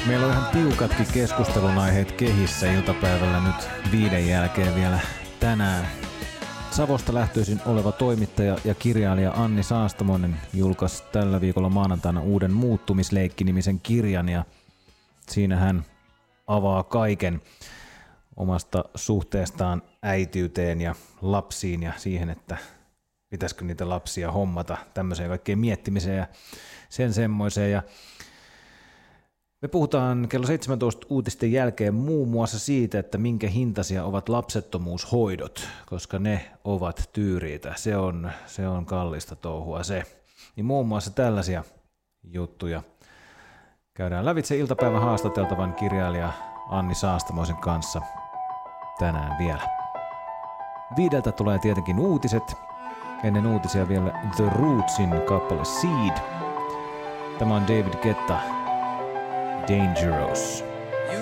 Meillä on ihan tiukatkin keskustelun aiheet kehissä iltapäivällä nyt 5 jälkeen vielä tänään. Savosta lähtöisin oleva toimittaja ja kirjailija Anni Saastamoinen julkaisi tällä viikolla maanantaina uuden Muuttumisleikki-nimisen kirjan ja siinä hän avaa kaiken omasta suhteestaan äitiyteen ja lapsiin ja siihen, että pitäisikö niitä lapsia hommata tämmöiseen kaikkeen miettimiseen ja sen semmoiseen. Ja me puhutaan kello 17 uutisten jälkeen muun muassa siitä, että minkä hintaisia ovat lapsettomuushoidot, koska ne ovat tyyriitä. Se on kallista touhua se. Niin muun muassa tällaisia juttuja käydään lävitse iltapäivän haastateltavan kirjailija Anni Saastamoisen kanssa tänään vielä. 5 tulee tietenkin uutiset. Ennen uutisia vielä The Rootsin kappale Seed. Tämä on David Guetta, Dangerous.